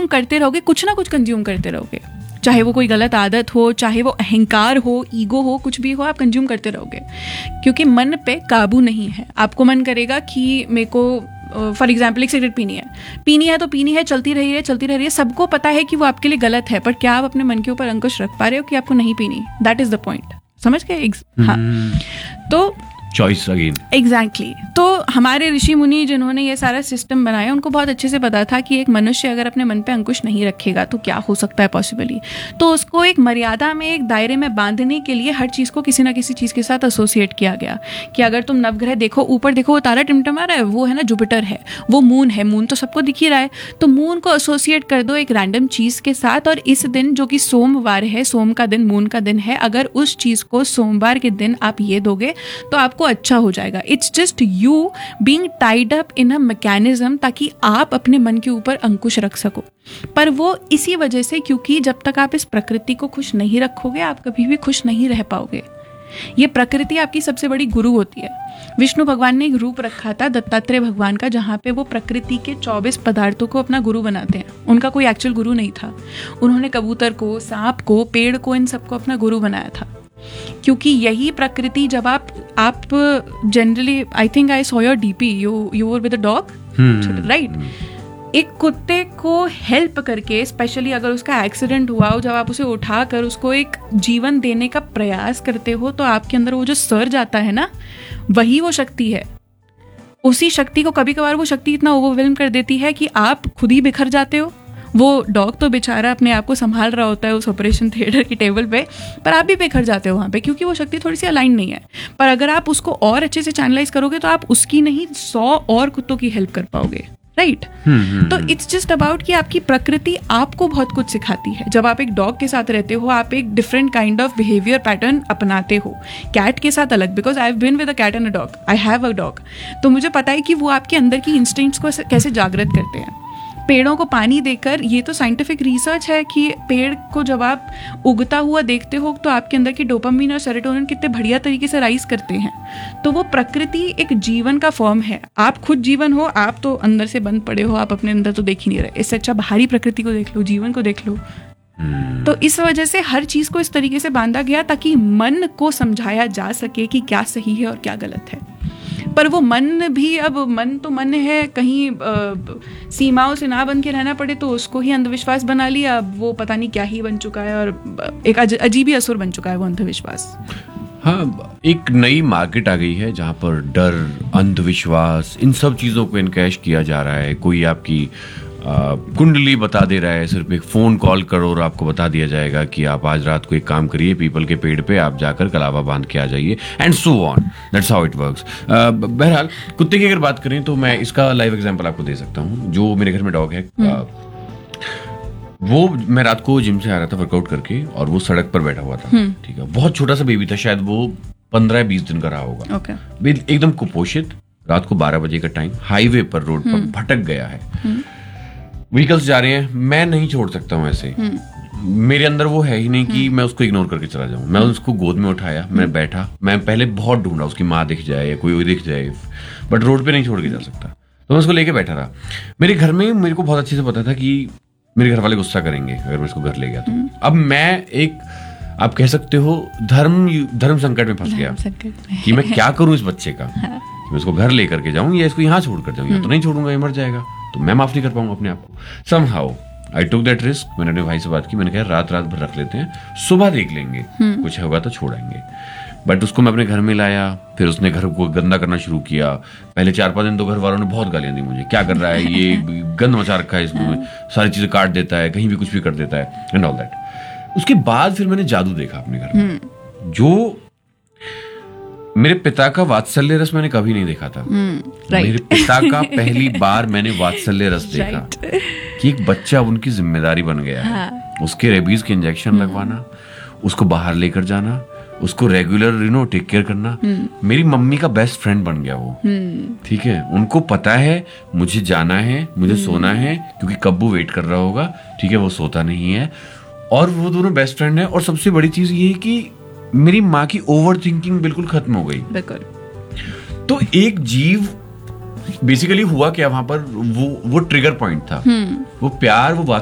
Consume करते रहोगे, कुछ ना कुछ कंज्यूम करते रहोगे, चाहे वो कोई गलत आदत हो, चाहे वो अहंकार हो, ईगो हो, कुछ भी हो, आप कंज्यूम करते रहोगे, क्योंकि मन पे काबू नहीं है। आपको मन करेगा कि मेरे को फॉर एग्जाम्पल एक सिगरेट पीनी है तो पीनी है, चलती रही है, सबको पता है कि वो आपके लिए गलत है, पर क्या आप अपने मन के ऊपर अंकुश रख पा रहे हो कि आपको नहीं पीनी? दैट इज द पॉइंट, समझ गए? हाँ, तो चॉइस अगेन, एग्जैक्टली। तो हमारे ऋषि मुनि जिन्होंने ये सारा सिस्टम बनाया, उनको बहुत अच्छे से पता था कि एक मनुष्य अगर अपने मन पे अंकुश नहीं रखेगा तो क्या हो सकता है पॉसिबली। तो उसको एक मर्यादा में, एक दायरे में बांधने के लिए हर चीज़ को किसी ना किसी चीज़ के साथ एसोसिएट किया गया कि अगर तुम नवग्रह देखो, ऊपर देखो वो तारा टिमटिमा रहा है, वो है ना जुपिटर है, वो मून है, मून तो सबको दिख ही रहा है, तो मून को एसोसिएट कर दो एक रैंडम चीज़ के साथ, और इस दिन जो कि सोमवार है, सोम का दिन, मून का दिन है, अगर उस चीज़ को सोमवार के दिन आप ये दोगे तो आपको अच्छा हो जाएगा। It's just you being tied up in a mechanism, ताकि आप अपने मन के ऊपर अंकुश रख सको। पर वो इसी वजह से, क्योंकि जब तक आप इस प्रकृति को खुश नहीं रखोगे, आप कभी भी खुश नहीं रह पाओगे। ये प्रकृति आपकी सबसे बड़ी गुरु होती है। विष्णु भगवान ने एक रूप रखा था दत्तात्रेय भगवान का, जहाँ पे वो प्रकृति के 24 पदार्थों को अपना गुरु बनाते हैं। उनका कोई एक्चुअल गुरु नहीं था। उन्होंने कबूतर को, सांप को, पेड़ को, इन सबको अपना गुरु बनाया था, क्योंकि यही प्रकृति, जब आप generally, I think I saw your DP, you were with a dog, right? एक कुत्ते को हेल्प करके, स्पेशली अगर उसका एक्सीडेंट हुआ हो, जब आप उसे उठाकर उसको एक जीवन देने का प्रयास करते हो, तो आपके अंदर वो जो सर्ज आता है ना, वही वो शक्ति है। उसी शक्ति को कभी कभार वो शक्ति इतना ओवरवेल्म कर देती है कि आप खुद ही बिखर जाते हो। वो डॉग तो बेचारा अपने आप को संभाल रहा होता है उस ऑपरेशन थिएटर की टेबल पे, पर आप भी बिखर जाते हो वहाँ पे, क्योंकि वो शक्ति थोड़ी सी अलाइन नहीं है। पर अगर आप उसको और अच्छे से चैनलाइज करोगे तो आप उसकी नहीं 100 और कुत्तों की हेल्प कर पाओगे, राइट? तो इट्स जस्ट अबाउट कि आपकी प्रकृति आपको बहुत कुछ सिखाती है। जब आप एक डॉग के साथ रहते हो, आप एक different kind of behaviour pattern अपनाते हो। कैट के साथ अलग, because I have been with a cat and a dog, I have a dog, तो मुझे पता है कि वो आपके अंदर की इंस्टिंक्ट्स को कैसे जागृत करते हैं। पेड़ों को पानी देकर, ये तो साइंटिफिक रिसर्च है कि पेड़ को जब आप उगता हुआ देखते हो तो आपके अंदर की डोपामिन और सेरोटोनिन कितने बढ़िया तरीके से राइज करते हैं। तो वो प्रकृति एक जीवन का फॉर्म है। आप खुद जीवन हो, आप तो अंदर से बंद पड़े हो, आप अपने अंदर तो देख ही नहीं रहे। इससे अच्छा बाहरी प्रकृति को देख लो, जीवन को देख लो। तो इस वजह से हर चीज को इस तरीके से बांधा गया ताकि मन को समझाया जा सके कि क्या सही है और क्या गलत है। पर वो मन भी, अब मन तो मन है, कहीं सीमाओं से ना बन के रहना पड़े तो उसको ही अंधविश्वास बना लिया। अब वो पता नहीं क्या ही बन चुका है, और एक अजीब ही असुर बन चुका है वो अंधविश्वास। हाँ, एक नई मार्केट आ गई है जहाँ पर डर, अंधविश्वास, इन सब चीज़ों को इनकैश किया जा रहा है। कोई आपकी कुंडली बता दे रहा है, सिर्फ एक फ़ोन कॉल करो और आपको बता दिया जाएगा कि आप आज रात को एक काम करिए, पीपल के पेड़ पे आप जाकर कलावा बांध के आ जाइए, and so on. That's how it works. बहरहाल, कुत्ते की अगर बात करें तो मैं इसका लाइव एग्जांपल आपको दे सकता हूँ। जो मेरे घर में डॉग है, वो, मैं रात को जिम से आ रहा था वर्कआउट करके, और वो सड़क पर बैठा हुआ था, ठीक है, बहुत छोटा सा बेबी था, शायद वो 15-20 दिन का रहा होगा, एकदम कुपोषित। रात को 12 बजे का टाइम, हाईवे पर, रोड पर भटक गया है, व्हीकल्स जा रहे हैं, मैं नहीं छोड़ सकता हूँ ऐसे। मेरे अंदर वो है ही नहीं कि मैं उसको इग्नोर करके चला जाऊं। मैं उसको गोद में उठाया, मैं बैठा, मैं पहले बहुत ढूंढा, उसकी माँ दिख जाए या कोई दिख जाए, बट रोड पे नहीं छोड़ के जा सकता, तो मैं उसको लेके बैठा रहा। मेरे घर में मेरे को बहुत अच्छे से पता था कि मेरे घर वाले गुस्सा करेंगे अगर मैं इसको घर ले गया तो। अब मैं एक, आप कह सकते हो, धर्म संकट में फंस गया कि मैं क्या करूं इस बच्चे का, कि मैं इसको घर लेकर के जाऊं या इसको यहाँ छोड़ कर जाऊं, या तो नहीं छोड़ूंगा, ये मर जाएगा, तो मैं माफ नहीं कर पाऊंगा अपने आप को। Somehow I took that risk. मैंने अपने भाई से बात की, मैंने कहा रात भर रख लेते हैं, सुबह देख लेंगे, कुछ होगा तो छोड़ेंगे। बट उसको मैं अपने घर में लाया, फिर उसने घर को गंदा करना शुरू किया। पहले 4-5 दिन तो घर वालों ने बहुत गालियां दी मुझे, क्या कर रहा है ये, गंद मचा रखा है इसमें, सारी चीजें काट देता है, कहीं भी कुछ भी कर देता है, एंड ऑल दैट। उसके बाद फिर मैंने जादू देखा अपने घर में, जो मेरे पिता का वात्सल्य रस मैंने कभी नहीं देखा था। मेरे पिता का पहली बार मैंने वात्सल्य रस देखा कि एक बच्चा उनकी जिम्मेदारी बन गया है। उसके रेबीज के इंजेक्शन लगवाना, उसको बाहर लेकर जाना, उसको रेगुलर टेक केयर करना। मेरी मम्मी का बेस्ट फ्रेंड बन गया वो, ठीक है। उनको पता है मुझे जाना है, मुझे सोना है, क्योंकि कब्बू वेट कर रहा होगा, ठीक है, वो सोता नहीं है, और वो दोनों बेस्ट फ्रेंड है। और सबसे बड़ी चीज ये है कि मेरी माँ की ओवर थिंकिंग बिल्कुल खत्म हो गई। बिल्कुल। तो एक जीव बेसिकली हुआ क्या वहां पर, वो ट्रिगर पॉइंट था, वो प्यार, वो